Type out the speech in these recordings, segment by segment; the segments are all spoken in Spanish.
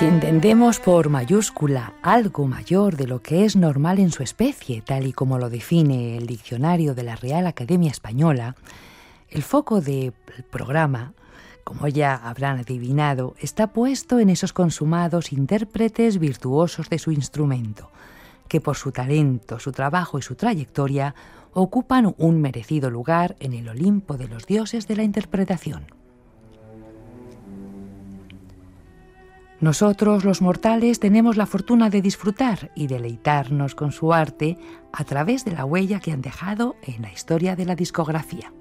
Si entendemos por mayúscula algo mayor de lo que es normal en su especie, tal y como lo define el diccionario de la Real Academia Española, el foco del programa, como ya habrán adivinado, está puesto en esos consumados intérpretes virtuosos de su instrumento, que por su talento, su trabajo y su trayectoria ocupan un merecido lugar en el Olimpo de los dioses de la interpretación. Nosotros, los mortales, tenemos la fortuna de disfrutar y deleitarnos con su arte a través de la huella que han dejado en la historia de la discografía.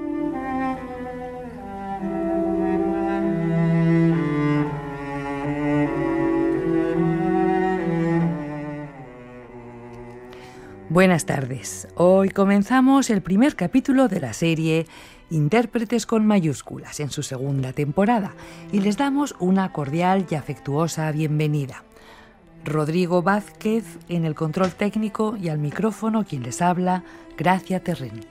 Buenas tardes. Hoy comenzamos el primer capítulo de la serie Intérpretes con mayúsculas en su segunda temporada y les damos una cordial y afectuosa bienvenida. Rodrigo Vázquez en el control técnico y al micrófono quien les habla, Gracia Terrén.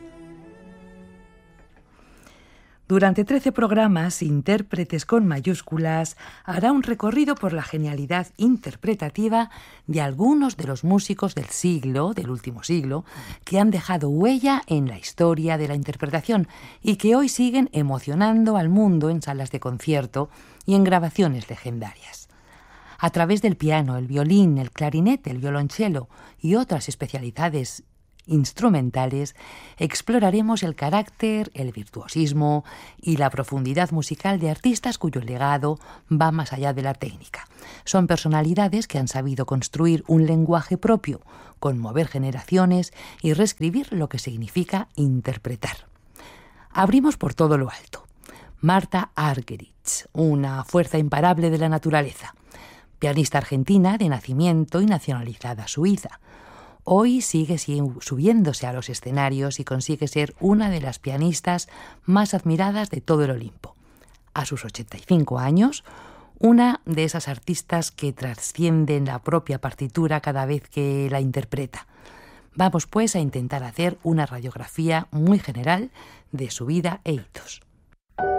Durante 13 programas, Intérpretes con mayúsculas hará un recorrido por la genialidad interpretativa de algunos de los músicos del último siglo, que han dejado huella en la historia de la interpretación y que hoy siguen emocionando al mundo en salas de concierto y en grabaciones legendarias. A través del piano, el violín, el clarinete, el violonchelo y otras especialidades instrumentales, exploraremos el carácter, el virtuosismo y la profundidad musical de artistas cuyo legado va más allá de la técnica. Son personalidades que han sabido construir un lenguaje propio, conmover generaciones y reescribir lo que significa interpretar. Abrimos por todo lo alto. Martha Argerich, una fuerza imparable de la naturaleza, pianista argentina de nacimiento y nacionalizada suiza. Hoy sigue subiéndose a los escenarios y consigue ser una de las pianistas más admiradas de todo el Olimpo. A sus 85 años, una de esas artistas que trascienden la propia partitura cada vez que la interpreta. Vamos pues a intentar hacer una radiografía muy general de su vida e hitos.